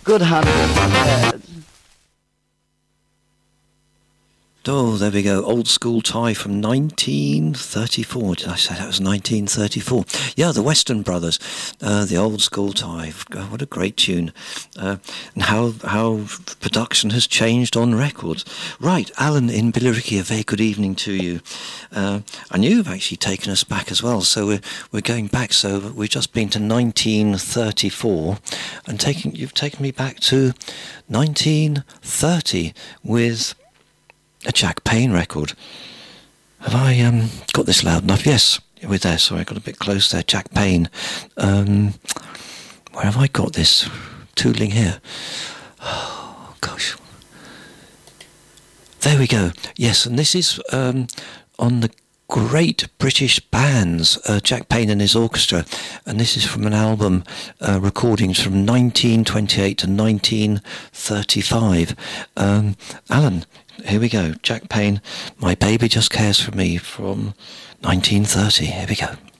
good handle. Yeah. Oh, there we go. Old School Tie from 1934. Did I say that was 1934? Yeah, the Western Brothers. The Old School Tie. God, what a great tune. And how production has changed on records. Right, Alan in Billericay, a very good evening to you. And you've actually taken us back as well. So we're going back. So we've just been to 1934 and you've taken me back to 1930 with a Jack Payne record. Have I got this loud enough? Yes, we're there. Sorry, I got a bit close there. Jack Payne. Where have I got this? Tootling here. Oh, gosh. There we go. Yes, and this is on the Great British Bands, Jack Payne and his orchestra, and this is from an album, recordings from 1928 to 1935. Alan, here we go. Jack Payne, My Baby Just Cares For Me from 1930. Here we go.